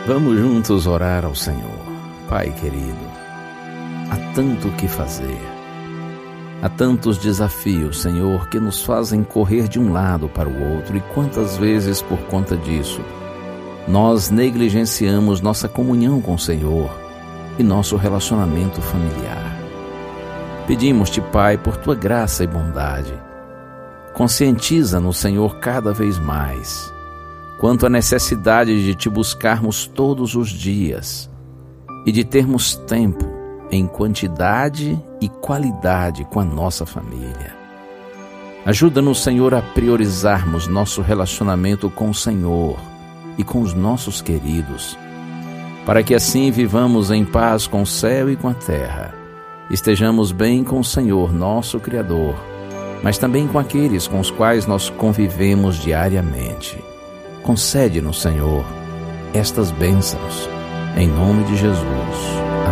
Vamos juntos orar ao Senhor. Pai querido, há tanto o que fazer. Há tantos desafios, Senhor, que nos fazem correr de um lado para o outro, e quantas vezes, por conta disso, nós negligenciamos nossa comunhão com o Senhor e nosso relacionamento familiar. Pedimos-te, Pai, por tua graça e bondade, conscientiza-nos, Senhor, cada vez mais quanto à necessidade de te buscarmos todos os dias e de termos tempo em quantidade e qualidade com a nossa família. Ajuda-nos, Senhor, a priorizarmos nosso relacionamento com o Senhor e com os nossos queridos, para que assim vivamos em paz com o céu e com a terra, estejamos bem com o Senhor, nosso Criador, mas também com aqueles com os quais nós convivemos diariamente. Concede-nos, Senhor, estas bênçãos, em nome de Jesus.